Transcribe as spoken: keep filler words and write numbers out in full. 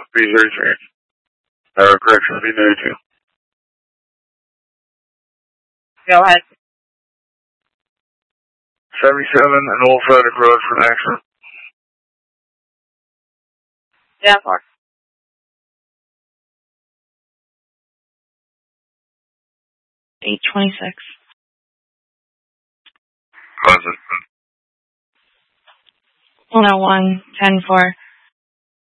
B thirty-three. Power correction B ninety-two. Go ahead. seventy-seven and Old Frederick Road for an accident. Yeah, four. eight twenty-six. Cause it. one oh one, ten four.